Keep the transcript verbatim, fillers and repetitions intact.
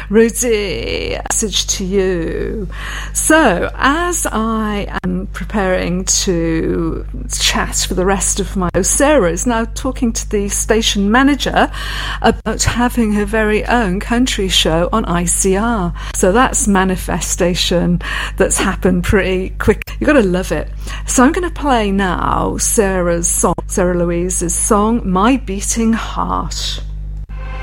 Rudy, message to you. So, as I am preparing to chat for the rest of my... Sarah is now talking to the station manager about having her very own country show on I C R. So that's manifestation that's happened pretty quick. You've got to love it. So I'm going to play now Sarah's song, Sarah Louise's song, My Beating Heart.